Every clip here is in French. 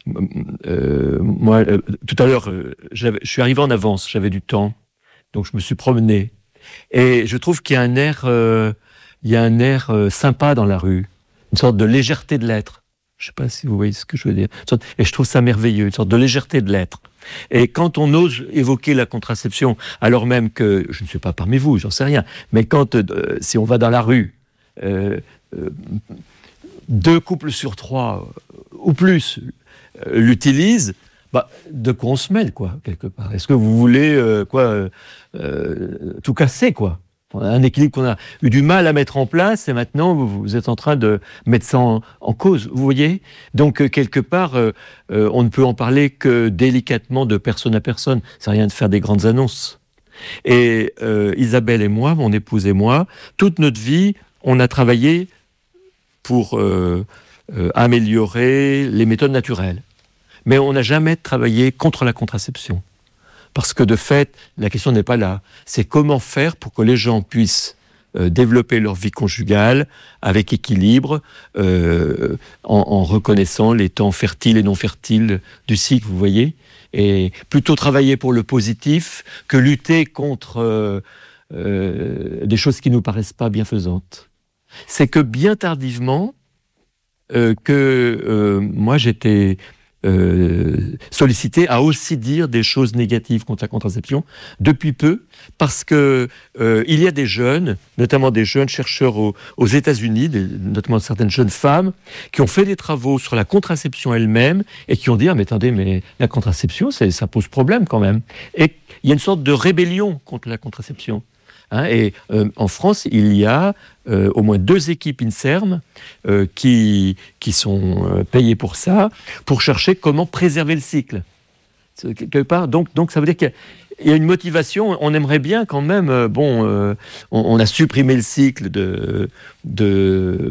moi, tout à l'heure, je suis arrivé en avance, j'avais du temps, donc je me suis promené. Et je trouve qu'il y a un air sympa dans la rue, une sorte de légèreté de l'être. Je ne sais pas si vous voyez ce que je veux dire. Et je trouve ça merveilleux, une sorte de légèreté de l'être. Et quand on ose évoquer la contraception, alors même que, je ne suis pas parmi vous, j'en sais rien, mais si on va dans la rue, 2 couples sur 3 ou plus l'utilisent, de quoi on se mêle, quoi, quelque part. Est-ce que vous voulez tout casser, quoi? Un équilibre qu'on a eu du mal à mettre en place et maintenant vous êtes en train de mettre ça en cause, vous voyez? Donc quelque part, on ne peut en parler que délicatement de personne à personne. C'est rien de faire des grandes annonces. Et Isabelle et moi, mon épouse et moi, toute notre vie, on a travaillé pour améliorer les méthodes naturelles. Mais on n'a jamais travaillé contre la contraception. Parce que de fait, la question n'est pas là. C'est comment faire pour que les gens puissent développer leur vie conjugale avec équilibre, en reconnaissant les temps fertiles et non fertiles du cycle, vous voyez. Et plutôt travailler pour le positif que lutter contre des choses qui ne nous paraissent pas bienfaisantes. C'est que bien tardivement, moi j'étais sollicité à aussi dire des choses négatives contre la contraception depuis peu, parce que il y a des jeunes, notamment des jeunes chercheurs aux États-Unis, notamment certaines jeunes femmes, qui ont fait des travaux sur la contraception elle-même et qui ont dit mais attendez, mais la contraception, ça pose problème quand même. Et il y a une sorte de rébellion contre la contraception. Et en France, il y a au moins 2 équipes INSERM qui sont payées pour ça, pour chercher comment préserver le cycle. Quelque part, donc ça veut dire qu'il y a une motivation. On aimerait bien quand même. On a supprimé le cycle de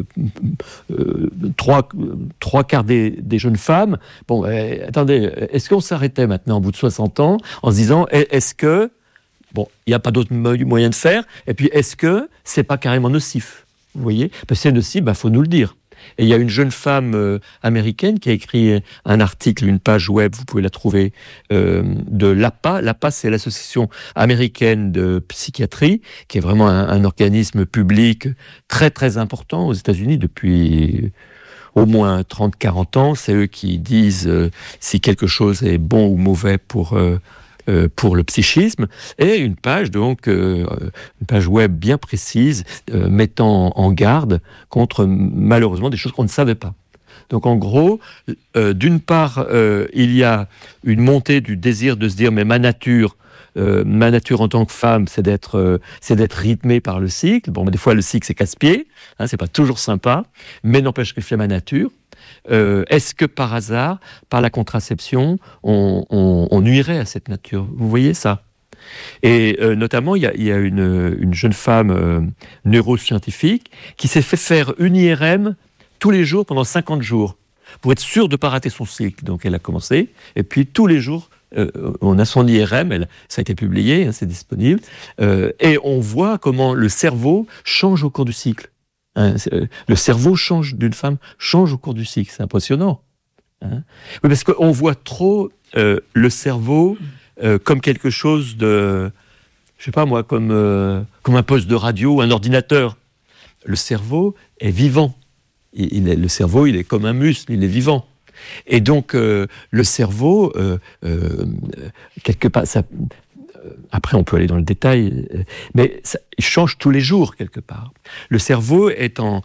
3/4 des jeunes femmes. Attendez, est-ce qu'on s'arrêtait maintenant au bout de 60 ans en se disant est-ce que il n'y a pas d'autre moyen de faire. Et puis, est-ce que c'est pas carrément nocif? Vous voyez? Parce que c'est nocif, faut nous le dire. Et il y a une jeune femme américaine qui a écrit un article, une page web, vous pouvez la trouver, de l'APA. L'APA, c'est l'Association américaine de psychiatrie, qui est vraiment un organisme public très, très important aux États-Unis depuis au moins 30-40 ans. C'est eux qui disent si quelque chose est bon ou mauvais pour le psychisme, et une page web bien précise mettant en garde contre malheureusement des choses qu'on ne savait pas. Donc en gros, d'une part, il y a une montée du désir de se dire mais ma nature en tant que femme, c'est d'être rythmée par le cycle. Des fois le cycle c'est casse-pied, c'est pas toujours sympa, mais n'empêche que c'est ma nature. Est-ce que par hasard, par la contraception, on nuirait à cette nature? Vous voyez ça? Et notamment, il y a une jeune femme neuroscientifique qui s'est fait faire une IRM tous les jours pendant 50 jours pour être sûre de ne pas rater son cycle. Donc elle a commencé, et puis tous les jours, on a son IRM, ça a été publié, c'est disponible, et on voit comment le cerveau change au cours du cycle. Le cerveau d'une femme change au cours du cycle, c'est impressionnant. Oui, parce qu'on voit trop le cerveau comme quelque chose de, je sais pas moi, comme un poste de radio ou un ordinateur. Le cerveau est vivant. Le cerveau, il est comme un muscle, il est vivant. Et donc, le cerveau, quelque part, ça... Après, on peut aller dans le détail, mais ça, il change tous les jours, quelque part. Le cerveau est en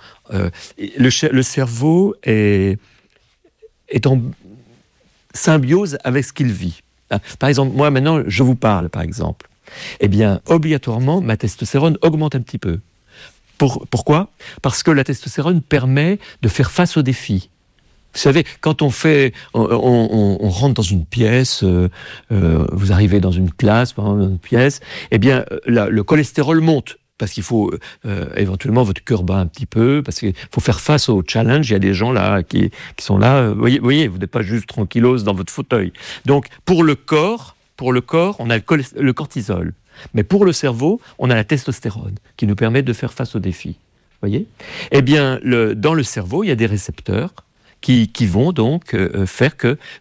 symbiose avec ce qu'il vit. Par exemple, moi, maintenant, je vous parle, par exemple. Eh bien, obligatoirement, ma testostérone augmente un petit peu. Pourquoi? Parce que la testostérone permet de faire face aux défis. Vous savez, quand on rentre dans une pièce, vous arrivez dans une classe, par exemple, dans une pièce, eh bien, le cholestérol monte, parce qu'il faut éventuellement votre cœur bat un petit peu, parce qu'il faut faire face au challenge. Il y a des gens là qui sont là. Vous voyez, vous n'êtes pas juste tranquillos dans votre fauteuil. Donc, pour le corps, on a le cortisol. Mais pour le cerveau, on a la testostérone, qui nous permet de faire face aux défis. Vous voyez? Eh bien, dans le cerveau, il y a des récepteurs qui vont donc faire que